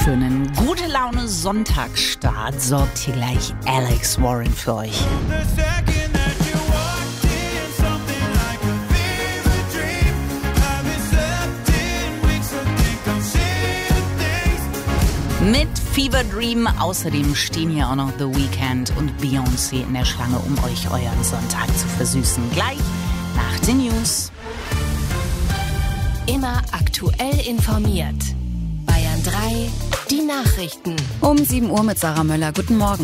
Für einen gute Laune Sonntagsstart sorgt hier gleich Alex Warren für euch. Mit Fever Dream. Außerdem stehen hier auch noch The Weeknd und Beyoncé in der Schlange, um euch euren Sonntag zu versüßen. Gleich nach den News. Immer aktuell informiert. Bayern 3, die Nachrichten. Um 7 Uhr mit Sarah Möller. Guten Morgen.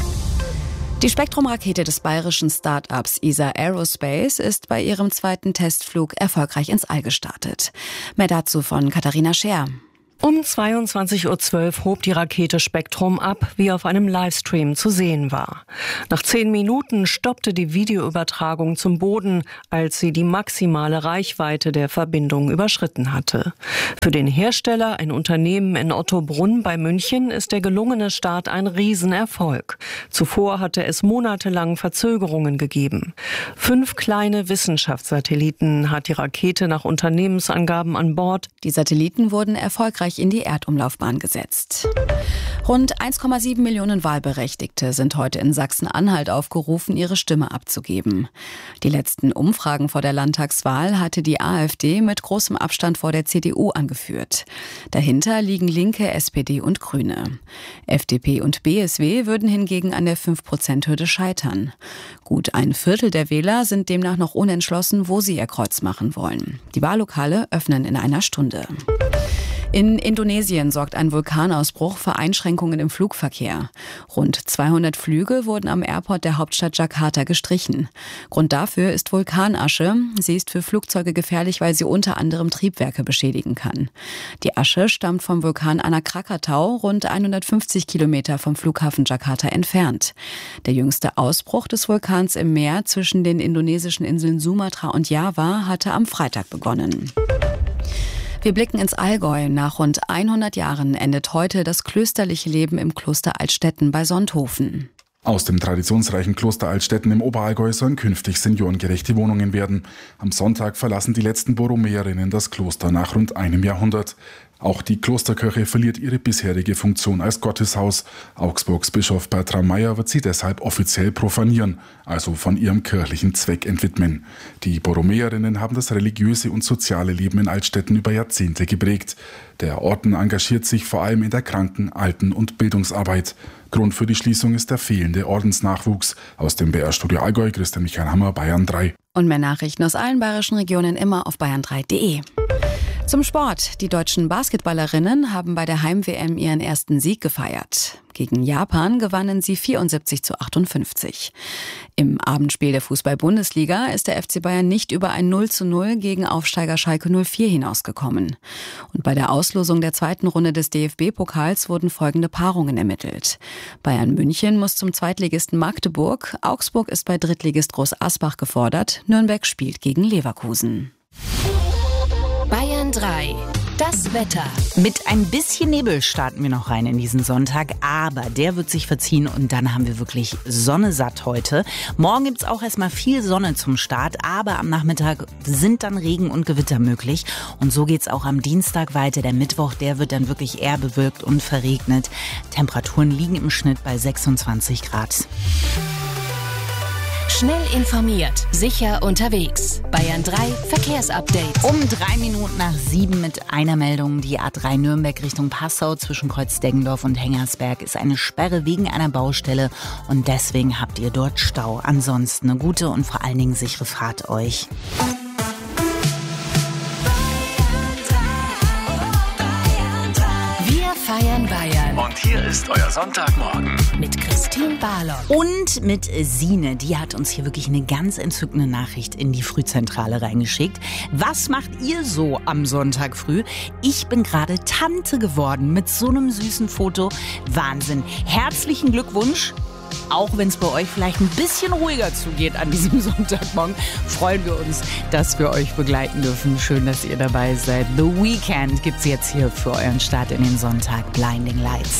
Die Spektrum-Rakete des bayerischen Start-ups ESA Aerospace ist bei ihrem zweiten Testflug erfolgreich ins All gestartet. Mehr dazu von Katharina Scher. Um 22:12 Uhr hob die Rakete Spektrum ab, wie auf einem Livestream zu sehen war. Nach 10 Minuten stoppte die Videoübertragung zum Boden, als sie die maximale Reichweite der Verbindung überschritten hatte. Für den Hersteller, ein Unternehmen in Ottobrunn bei München, ist der gelungene Start ein Riesenerfolg. Zuvor hatte es monatelang Verzögerungen gegeben. 5 kleine Wissenschaftssatelliten hat die Rakete nach Unternehmensangaben an Bord. Die Satelliten wurden erfolgreich in die Erdumlaufbahn gesetzt. Rund 1,7 Millionen Wahlberechtigte sind heute in Sachsen-Anhalt aufgerufen, ihre Stimme abzugeben. Die letzten Umfragen vor der Landtagswahl hatte die AfD mit großem Abstand vor der CDU angeführt. Dahinter liegen Linke, SPD und Grüne. FDP und BSW würden hingegen an der 5%-Hürde scheitern. Gut ein Viertel der Wähler sind demnach noch unentschlossen, wo sie ihr Kreuz machen wollen. Die Wahllokale öffnen in einer Stunde. In Indonesien sorgt ein Vulkanausbruch für Einschränkungen im Flugverkehr. Rund 200 Flüge wurden am Airport der Hauptstadt Jakarta gestrichen. Grund dafür ist Vulkanasche. Sie ist für Flugzeuge gefährlich, weil sie unter anderem Triebwerke beschädigen kann. Die Asche stammt vom Vulkan Anak Krakatau, rund 150 Kilometer vom Flughafen Jakarta entfernt. Der jüngste Ausbruch des Vulkans im Meer zwischen den indonesischen Inseln Sumatra und Java hatte am Freitag begonnen. Wir blicken ins Allgäu. Nach rund 100 Jahren endet heute das klösterliche Leben im Kloster Altstetten bei Sonthofen. Aus dem traditionsreichen Kloster Altstetten im Oberallgäu sollen künftig seniorengerechte Wohnungen werden. Am Sonntag verlassen die letzten Borromäerinnen das Kloster nach rund einem Jahrhundert. Auch die Klosterkirche verliert ihre bisherige Funktion als Gotteshaus. Augsburgs Bischof Bertram Meyer wird sie deshalb offiziell profanieren, also von ihrem kirchlichen Zweck entwidmen. Die Borromäerinnen haben das religiöse und soziale Leben in Altstetten über Jahrzehnte geprägt. Der Orden engagiert sich vor allem in der Kranken-, Alten- und Bildungsarbeit. Grund für die Schließung ist der fehlende Ordensnachwuchs. Aus dem BR-Studio Allgäu, Christian Michael Hammer, Bayern 3. Und mehr Nachrichten aus allen bayerischen Regionen immer auf bayern3.de. Zum Sport. Die deutschen Basketballerinnen haben bei der Heim-WM ihren ersten Sieg gefeiert. Gegen Japan gewannen sie 74:58. Im Abendspiel der Fußball-Bundesliga ist der FC Bayern nicht über ein 0:0 gegen Aufsteiger Schalke 04 hinausgekommen. Und bei der Auslosung der zweiten Runde des DFB-Pokals wurden folgende Paarungen ermittelt. Bayern München muss zum Zweitligisten Magdeburg, Augsburg ist bei Drittligist Groß Asbach gefordert, Nürnberg spielt gegen Leverkusen. Bayern 3, das Wetter. Mit ein bisschen Nebel starten wir noch rein in diesen Sonntag, aber der wird sich verziehen und dann haben wir wirklich Sonne satt heute. Morgen gibt's auch erstmal viel Sonne zum Start, aber am Nachmittag sind dann Regen und Gewitter möglich. Und so geht's auch am Dienstag weiter. Der Mittwoch, der wird dann wirklich eher bewölkt und verregnet. Temperaturen liegen im Schnitt bei 26 Grad. Schnell informiert, sicher unterwegs. Bayern 3 Verkehrsupdate. Um 7:03 mit einer Meldung. Die A3 Nürnberg Richtung Passau zwischen Kreuz-Deggendorf und Hengersberg ist eine Sperre wegen einer Baustelle und deswegen habt ihr dort Stau. Ansonsten eine gute und vor allen Dingen sichere Fahrt euch. Wir feiern Bayern. Und hier ist euer Sonntagmorgen. Mit Christine Barlock. Und mit Sine, die hat uns hier wirklich eine ganz entzückende Nachricht in die Frühzentrale reingeschickt. Was macht ihr so am Sonntag früh? Ich bin gerade Tante geworden mit so einem süßen Foto. Wahnsinn. Herzlichen Glückwunsch. Auch wenn es bei euch vielleicht ein bisschen ruhiger zugeht an diesem Sonntagmorgen, freuen wir uns, dass wir euch begleiten dürfen. Schön, dass ihr dabei seid. The Weeknd gibt's jetzt hier für euren Start in den Sonntag. Blinding Lights.